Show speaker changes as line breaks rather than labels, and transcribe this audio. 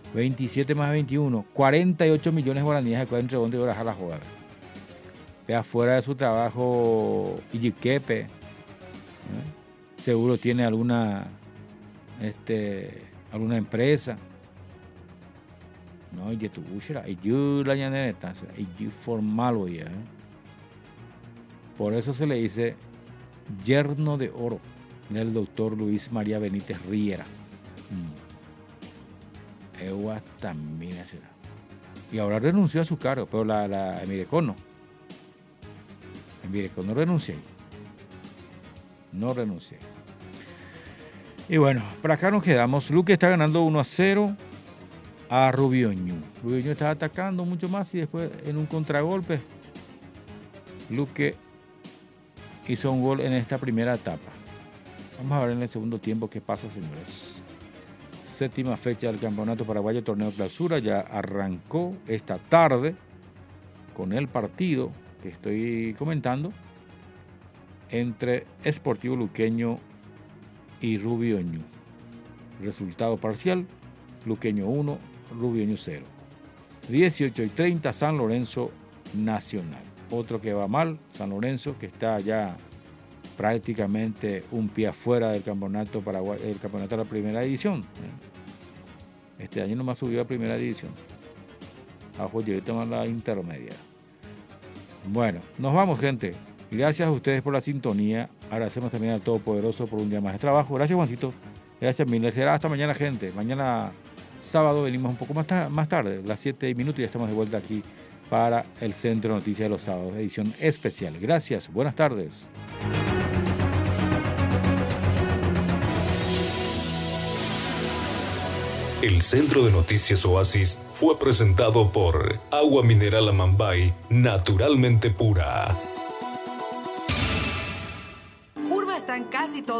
27 más 21, 48 millones de guaraníes de cuadro entre donde horas a la joda. Vea fuera de su trabajo Iyiquepe, seguro tiene alguna empresa. No, y tu bushera, y yo la llaneta, y yo formal hoy, Por eso se le dice yerno de oro del doctor Luis María Benítez Riera. Ewa también será. Y ahora renunció a su cargo, pero la Emirecon no. Emirecon no renuncié. No renuncié. Y bueno, para acá nos quedamos. Luque está ganando 1-0 a Rubioño. Rubioño estaba atacando mucho más y después en un contragolpe Luque hizo un gol en esta primera etapa. Vamos a ver en el segundo tiempo qué pasa, señores. Séptima fecha del Campeonato Paraguayo Torneo Clausura ya arrancó esta tarde con el partido que estoy comentando entre Sportivo Luqueño y Rubioño. Resultado parcial: Luqueño 1, Rubioño 0. 18:30 San Lorenzo Nacional. Otro que va mal, San Lorenzo, que está ya prácticamente un pie afuera del campeonato paraguayo, el campeonato de la primera división. Este año nomás subió a primera división. Abajo yo más la intermedia. Bueno, nos vamos, gente. Gracias a ustedes por la sintonía. Agradecemos también al Todopoderoso por un día más de trabajo. Gracias, Juancito. Gracias, Miller. Será hasta mañana, gente. Mañana sábado venimos un poco más tarde, las 7:00, y ya estamos de vuelta aquí para el Centro de Noticias de los Sábados, edición especial. Gracias, buenas tardes.
El Centro de Noticias Oasis fue presentado por Agua Mineral Amambay, naturalmente pura.
Urba están casi todos.